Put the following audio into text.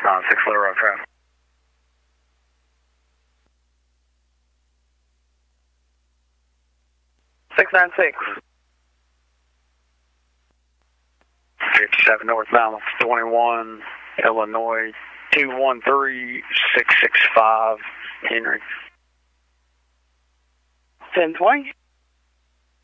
6 Little Rock Drive. 696. 57 northbound 21 Illinois 213665 Henry. 1020.